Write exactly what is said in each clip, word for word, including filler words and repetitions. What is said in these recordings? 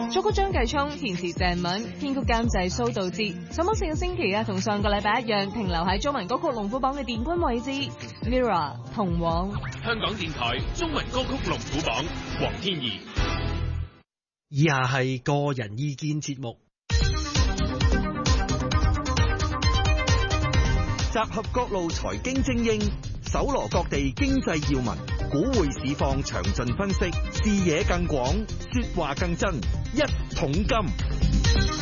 作曲張繼聰，填詞鄭敏，編曲監製蘇道之。上榜四個星期啊，同上個禮拜一樣，停留喺中文歌曲龍虎榜嘅殿冠位置。Mirror 同往香港電台中文歌曲龍虎榜，黃天怡。 以下係個人意見節目，集合各路財經精英，搜羅各地經濟要聞，股匯市況詳盡分析，視野更廣，說話更真，一桶金。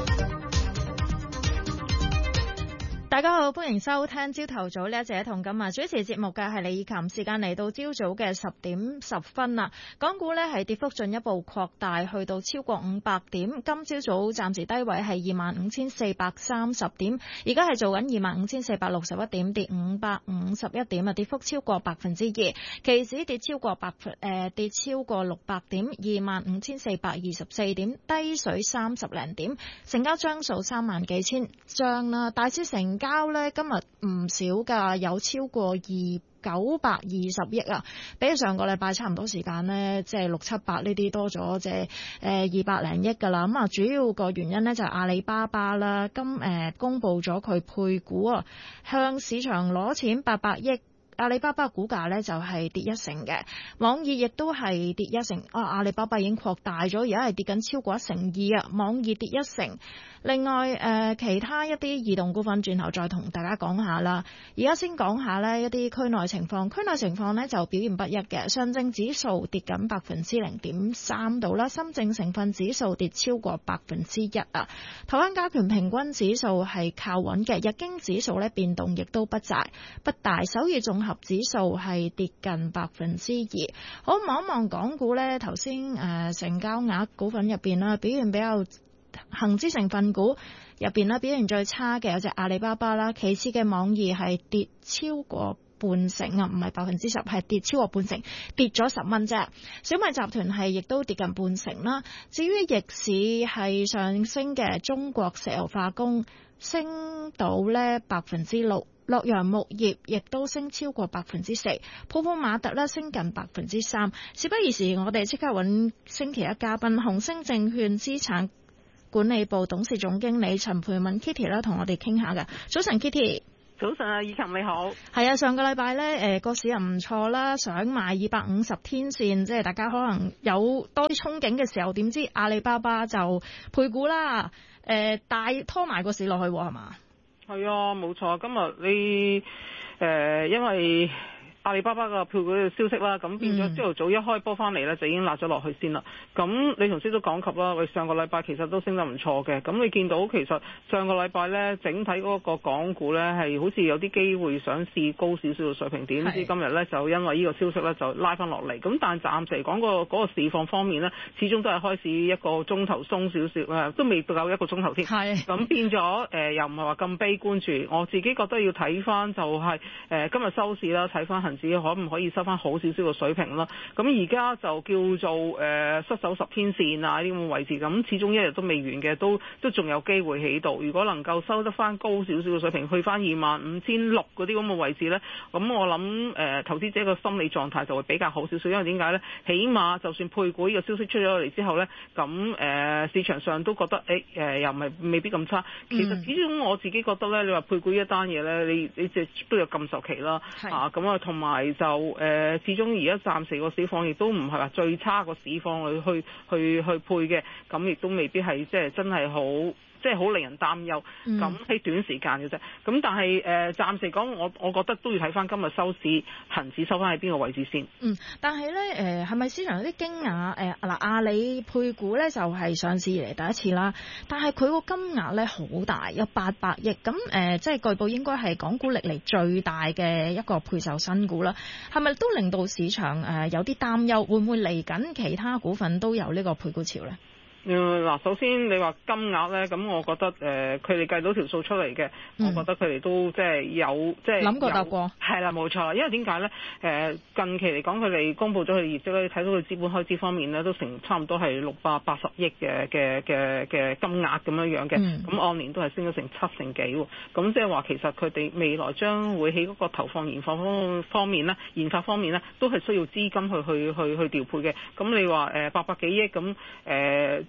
大家好，歡迎收聽朝頭早呢一節一桶金啊！主持節目嘅係李以琴，時間嚟到朝早嘅十點十分啦。港股呢係跌幅進一步擴大，去到超過五百點。今朝早暫時低位係二萬五千四百三十點，而家係做緊二萬五千四百六十一點，跌五百五十一點啊，跌幅超過百分之二。期指跌超過百分誒跌超過六百點，二萬五千四百二十四點，低水三十零點，成交張數三萬幾千張啦。大市成交咧今日唔少噶，有超過二九百二十億啊，比起上個禮拜差唔多時間呢，即係六七百呢啲多咗，即係誒二百零億噶啦。咁啊，主要個原因呢，就係阿里巴巴啦，今誒、呃、公布咗佢配股啊，向市場攞錢八百億。阿里巴巴股價咧就係跌一成嘅，網易亦都係跌一成。啊，阿里巴巴已經擴大咗，而家係跌緊超過一成二啊，網易跌一成。另外誒、呃，其他一啲移動股份，轉頭再同大家講下啦。而家先講下呢一啲區內情況，區內情況呢就表現不一嘅。上證指數跌緊百分之零點三度啦，深證成分指數跌超過百分之一啊。台灣加權平均指數係靠穩嘅，日經指數呢變動亦都不大不大。首爾綜合指數係跌近百分之二。好，望一望港股呢，頭先誒成交額股份入邊啦，表現比較。恒指成分股入邊咧表現最差嘅有隻阿里巴巴啦，其次嘅網易係跌超過半成啊，唔係百分之十，係跌超過半成，跌咗十蚊啫。小米集團係亦都跌近半成啦。至於逆市係上升嘅中國石油化工升到咧百分之六。洛陽木業亦都升超過百分之四，泡泡瑪特咧升近百分之三。事不宜遲，我哋即刻揾星期一嘉賓，紅星證券資產管理部董事總經理陳蓓敏 Kitty 啦，同我哋傾下㗎。早晨 Kitty。 早晨啊，以琴你好。係啊，上個禮拜咧，誒個市又唔錯啦，想買二百五十天線，即係大家可能有多啲憧憬嘅時候，點知阿里巴巴就配股啦，誒帶拖埋個市落去係嘛？ 係啊，冇錯。今日你誒、呃，因為阿里巴巴個配股嘅消息啦，咁變咗朝頭早一開波翻嚟咧，就已經辣咗落去先啦。咁你頭先都講及啦，我哋上個禮拜其實都升得唔錯嘅。咁你見到其實上個禮拜咧，整體嗰個港股咧係好似有啲機會想試高少少嘅水平，點知今日咧就因為呢個消息咧就拉翻落嚟。咁但係暫時嚟講個嗰個市況方面咧，始終都係開始一個鐘頭鬆少少啊，都未夠一個鐘頭添。係。咁變咗誒、呃，又唔係話咁悲觀住。我自己覺得要睇翻就係、是、誒、呃、今日收市啦，睇翻恒指可唔可以收翻好少少嘅水平啦？咁而家就叫做誒、呃、失守十天線啊呢啲咁嘅位置，咁始終一日都未完嘅，都都仲有機會喺度。如果能夠收得翻高少少嘅水平，去翻二萬五千六嗰啲咁嘅位置咧，咁我諗誒、呃、投資者個心理狀態就會比較好少少，因為點解咧？起碼就算配股呢個消息出咗嚟之後咧，咁誒、呃、市場上都覺得誒誒、呃、又唔係未必咁差。其實始終我自己覺得咧，你話配股一單嘢咧，你你即係都有禁售期啦，啊咁啊同埋。就誒、呃，始終而家暫時個市況亦都唔係話最差個市況去去去去配嘅，咁亦都未必係即係真係好。即係好令人擔憂，咁、嗯、喺短時間嘅啫。咁但係誒、呃，暫時講，我我覺得都要睇翻今日收市，恒指收翻喺邊個位置先。嗯， 但係咧誒，係咪市場有啲驚訝？誒、呃、嗱，阿里配股咧就係、是、上市以嚟第一次啦，但係佢個金額咧好大，有八百億。咁誒、呃，即係據報應該係港股歷嚟最大嘅一個配售新股啦。係咪都令到市場誒、呃、有啲擔憂？會唔會嚟緊其他股份都有呢個配股潮咧？ 嗯，嗱，首先你話金額咧，咁我覺得誒，佢哋計到條數出嚟嘅、嗯，我覺得佢哋都即係有即係諗過答過，係啦，冇錯啦。因為點解咧？誒、呃，近期嚟講，佢哋公布咗佢哋業績咧，睇到佢資本開支方面咧，都成差唔多係六百八十億嘅嘅嘅嘅金額咁樣樣嘅，咁、嗯、按年都係升咗成七成幾喎。咁即係話其實佢哋未來將會喺嗰個投放研發方方面咧，研發方面咧，都係需要資金去去去去調配嘅。咁你話誒八百幾億咁誒？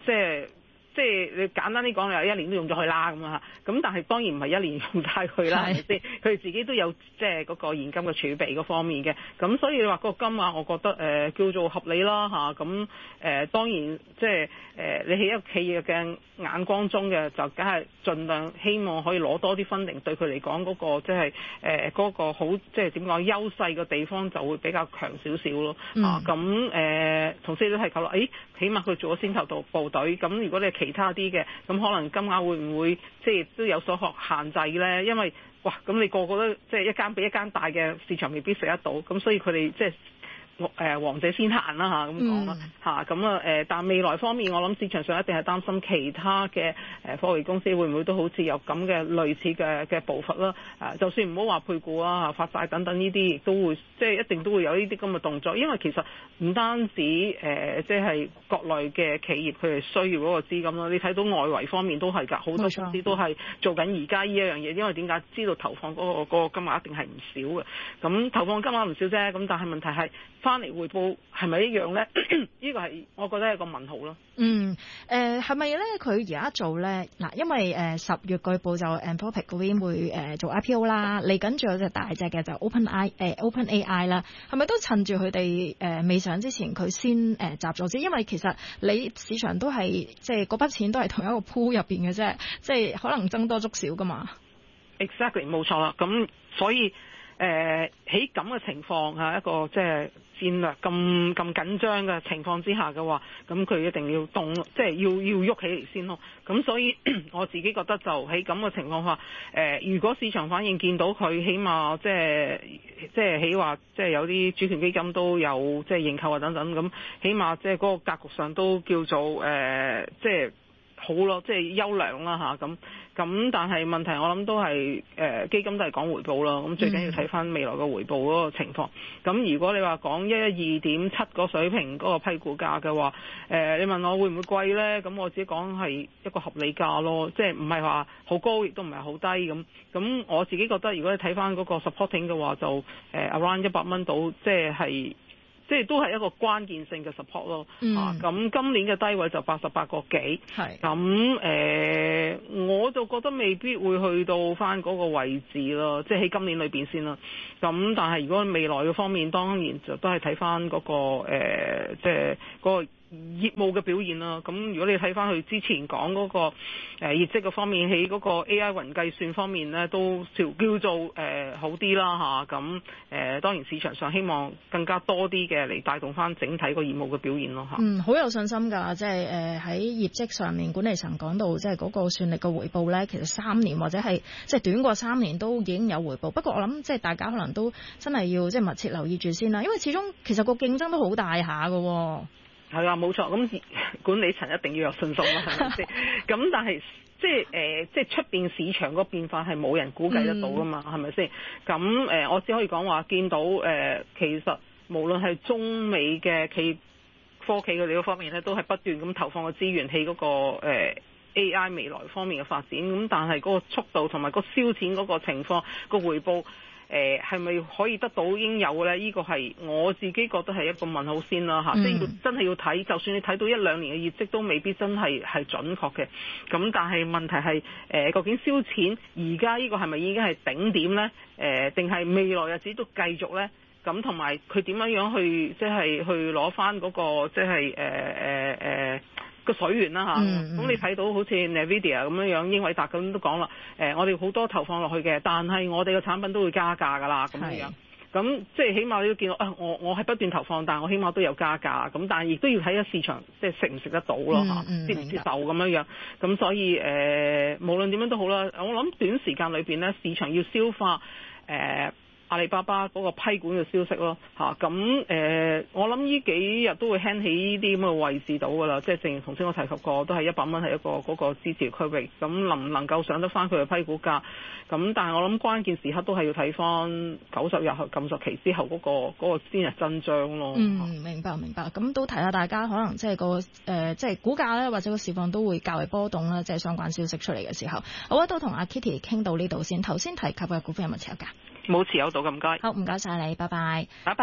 即係。即係你簡單啲講，你話一年都用咗佢啦咁啊，咁但係當然唔係一年用晒佢啦，係咪先？佢哋自己都有即係嗰個現金嘅儲備嗰方面嘅，咁所以你話嗰個金額，我覺得誒、呃、叫做合理啦嚇，咁、啊、誒、呃、當然即係誒、呃、你喺一個企業嘅眼光中嘅，就梗係盡量希望可以攞多啲分零，對佢嚟講嗰個即係誒嗰個好即係點講優勢嘅地方就會比較強少少咯啊，咁誒、呃、同時都係求啦，誒起碼佢做咗先頭部部隊，咁如果你其他啲嘅，咁可能金額會唔會即係都有所學限制咧？因為哇，咁你個個都即係一間比一間大嘅市場未必食得到，咁所以佢哋即係。誒王者先行啦嚇，咁講啦嚇，咁啊誒，但未來方面，我諗市場上一定係擔心其他嘅誒科技公司會唔會都好似有咁嘅類似嘅嘅步伐啦。誒，就算唔好話配股啊、發債等等呢啲，亦都會即係一定都會有呢啲咁嘅動作。因為其實唔單止誒，即係國內嘅企業佢哋需要嗰個資金啦。你睇到外圍方面都係㗎，好多公司都係做緊而家呢一樣嘢。因為點解知道投放嗰個嗰個金額一定係唔少嘅。咁投放金額唔少啫，咁但係問題係。翻嚟回報係咪一樣咧？呢個係我覺得係個問號咯。 嗯，誒係咪咧？佢而家做咧嗱，因為誒十、呃、月據報就 Anthropic 嗰邊會誒、呃、做 I P O 啦，嚟緊仲有隻大隻嘅就 OpenAI 誒、呃、OpenAI 啦，係咪都趁住佢哋誒未上之前佢先誒、呃、集咗先？因為其實你市場都係即係嗰筆錢都係同一個 pool 入邊嘅啫，即係可能增多足少噶嘛。 Exactly 冇錯啦，咁所以。誒喺咁嘅情況下，一個即係戰略咁咁緊張嘅情況之下嘅話，咁佢一定要動，即係要要喐起嚟先咯。咁所以我自己覺得就喺咁嘅情況下，誒、呃、如果市場反應見到佢起碼即係即係起話即係有啲主權基金都有即係認購啊等等，咁起碼即係嗰個格局上都叫做誒、呃、即係好咯，即係優良啦嚇咁。咁但係問題我諗都係誒、呃、基金都係講回報啦，咁最緊要睇翻未來嘅回報嗰個情況。咁如果你話講一一二點七個水平嗰個批股價嘅話，誒、呃、你問我會唔會貴呢？咁我自己講係一個合理價咯，即係唔係話好高，亦都唔係好低咁。咁我自己覺得如果你睇翻嗰個 supporting 嘅話，就誒、呃、around 一百蚊到，即係係。即係都係一個關鍵性嘅 support 咯，嗯、啊咁今年嘅低位就八十八個幾，係咁誒，我就覺得未必會去到翻嗰個位置咯，即係喺今年裏邊先啦。咁但係如果未來嘅方面，當然就都係睇翻嗰個、呃、即係嗰個業務嘅表現啦。咁如果你睇翻佢之前講嗰個誒業績嘅方面，喺嗰個 A I 雲計算方面咧，都叫叫做誒、呃、好啲啦嚇。咁、啊、誒、呃、當然市場上希望更加多啲嘅嚟帶動翻整體個業務嘅表現咯嚇。 嗯，好有信心㗎，即係誒喺業績上面管理層講到，即係嗰個算力嘅回報咧，其實三年或者係即係短過三年都已經有回報。不過我諗即係大家可能都真係要即係密切留意住先啦，因為始終其實個競爭都好大下㗎。 係啊，冇錯，咁管理層一定要有信心啦，係咪先？咁但係即係誒，即係出邊市場個變化係冇人估計得到噶嘛，係咪先？咁誒、呃，我只可以講話見到誒、呃，其實無論係中美嘅企科技佢哋嗰方面咧，都係不斷咁投放嘅資源喺嗰、那個、呃、A I 未來方面嘅發展。咁但係嗰個速度同埋個燒錢嗰個情況、個回報。誒係咪可以得到應有嘅咧？呢、這個係我自己覺得係一個問號先啦嚇，即係要真係要睇，就算你睇到一兩年嘅業績都未必真係係準確嘅。咁但係問題係誒、呃，究竟燒錢而家呢個係咪已經係頂點咧？誒、呃，定係未來日子都繼續咧？咁同埋佢點樣樣去即係去攞翻嗰個即係誒誒誒。呃呃個水源啦嚇，咁、嗯嗯、你睇到好似 Nvidia 咁樣樣，英偉達咁都講啦，誒、呃、我哋好多投放落去嘅，但係我哋嘅產品都會加價㗎啦，咁樣樣，咁即係起碼你都見到，啊我我係不斷投放，但係我起碼都有加價，咁但係亦都要睇下市場即係食唔食得到咯嚇，接唔接受咁樣樣，咁所以誒、呃、無論點樣都好啦，我諗短時間裏邊咧，市場要消化誒。呃阿里巴巴嗰個批管嘅消息咯，嚇咁誒，我諗呢幾日都會輕起呢啲咁嘅位置到㗎啦，即係正如頭先我提及過，都係一百蚊係一個嗰個支持區域，咁能唔能夠上得翻佢嘅批股價？咁但係我諗關鍵時刻都係要睇翻九十日後禁售期之後嗰個嗰個先日真章咯。 嗯，明白明白，咁都提下大家，可能即係個誒即係股價咧，或者個市況都會較為波動啦，即係相關消息出嚟嘅時候。好啊，都同阿 Kitty 傾到呢度先。頭先提及嘅股份有冇持有㗎？ 冇持有到咁，唔該。 好，唔該晒你，拜拜。 拜拜。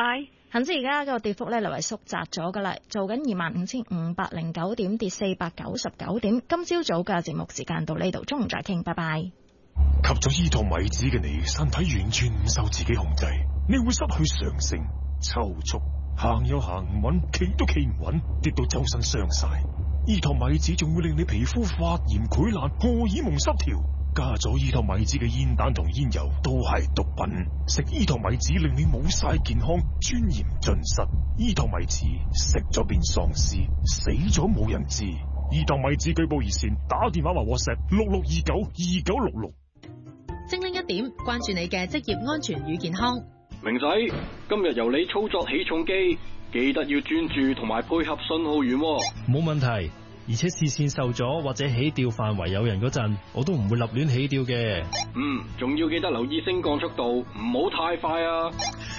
恒指而家個跌幅咧略為縮窄咗噶啦，做緊二萬五千五百零九點，跌四百九十九點。今朝早嘅節目時間到呢度，中午再傾，拜拜。 吸咗依托米子嘅你，身體完全唔受自己控制，你會失去常性、抽搐，行又行唔穩，企都企唔穩，跌到周身傷晒。依托米子仲會令你皮膚發炎潰爛、荷爾蒙失調。加咗依托米子嘅煙彈同煙油都係毒品，食依托米子令你冇晒健康，尊嚴盡失。依托米子食咗變喪屍，死咗冇人知。依托米子舉報熱線，打電話或 WhatsApp 六六二九二九六六。 精靈一點，關注你嘅職業安全與健康。 明仔，今日由你操作起重機，記得要專注同埋配合信號員喎。 冇問題，而且視線受阻或者起吊範圍有人嗰陣，我都唔會立亂起吊嘅。 嗯，仲要記得留意升降速度，唔好太快啊。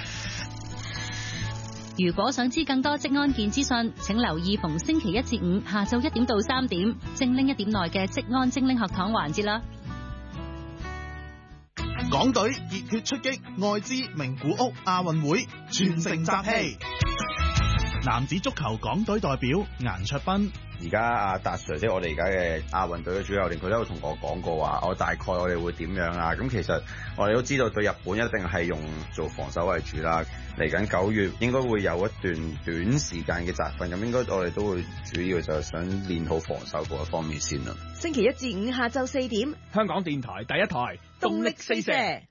如果想知更多職安健資訊，請留意逢星期一至五下晝一點到三點，精靈一點內嘅職安精靈學堂環節啦。 港隊熱血出擊愛知名古屋亞運會，全城集氣。男子足球港隊代表顏卓彬， 而家阿達 Sir 即係我哋而家嘅亞運隊嘅主教練，佢都有同我講過話，我大概我哋會點樣啊？咁其實我哋都知道對日本一定係用做防守為主啦。嚟緊九月應該會有一段短時間嘅集訓，咁應該我哋都會主要就係想練好防守嗰一方面先啦。 星期一至五下晝四點， 香港電台第一台動力四射。